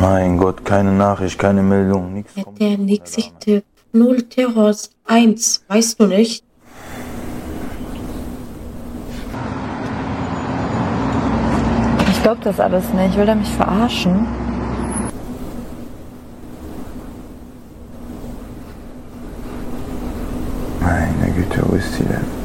Mein Gott, keine Nachricht, keine Meldung, nichts. Der nächste 0 Terrors 1, weißt du nicht? Ich glaube das alles nicht. Will er mich verarschen? Meine Güte, wo ist sie denn?